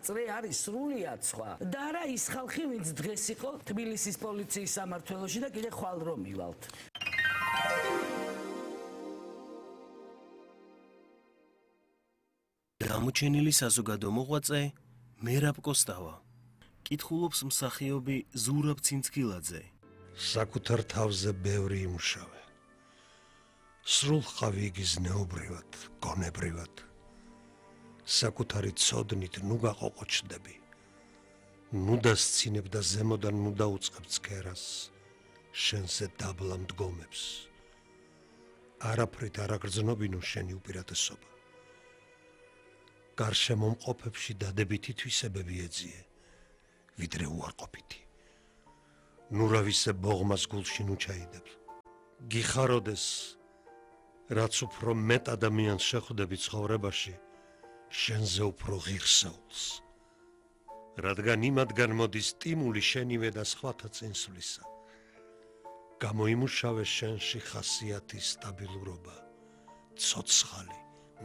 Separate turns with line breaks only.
წრე არის სრულიად სხვა და არა ის ხალხი, ვინც დღეს იყო თბილისის პოლიციის სამმართველოში და კიდე ხვალ რომ მივალთ.
გამოჩენილი საზოგადო მოღვაწე მერაბ კოსტავა. კითხულობს მსახიობი ზურაბ ცინცქილაძე.
საკუთარ თავზე ბევრი იმუშავე. სრულ ხავი იგიზნეობრივად, გონებრივად. საკუთარი ცოდნით ნუ გაყოყოჩდები. ნუ დასცინებ და ზემოდან ნუ დაუწყებ ცქერას, შენზე დაბლა მდგომებს. არაფრით არ აგრძნობინო შენი უპირატესობა. გარშემო მყოფებში დადებითი თვისებები ეძიე, ვიდრე უარყოფითი. ნუ რა ვისე ბოღმას გულში ნუ ჩაიდებ. გიხაროდეს, რაც უფრო მეტ ადამიანს შეხვდები ცხოვრებაში, შენზე უფრო ღირსეულს. რადგან იმათგან მოდის სტიმული შენივე და სხვათა წინსვლისა. გამოიმუშავე შენში ხასიათის სტაბილურობა, ცოცხალი.